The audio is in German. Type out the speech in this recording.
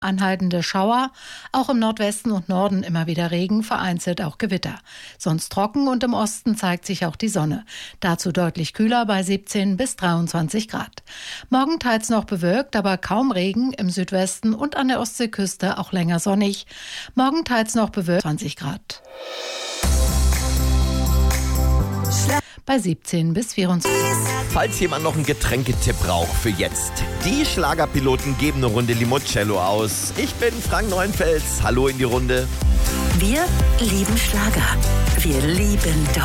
Anhaltende Schauer, auch im Nordwesten und Norden immer wieder Regen, vereinzelt auch Gewitter. Sonst trocken und im Osten zeigt sich auch die Sonne. Dazu deutlich kühler bei 17 bis 23 Grad. Morgen teils noch bewölkt, aber kaum Regen, im Südwesten und an der Ostseeküste auch länger sonnig. Morgen teils noch bewölkt, 20 Grad. Bei 17 bis 24. Falls jemand noch einen Getränketipp braucht für jetzt. Die Schlagerpiloten geben eine Runde Limoncello aus. Ich bin Frank Neuenfels. Hallo in die Runde. Wir lieben Schlager. Wir lieben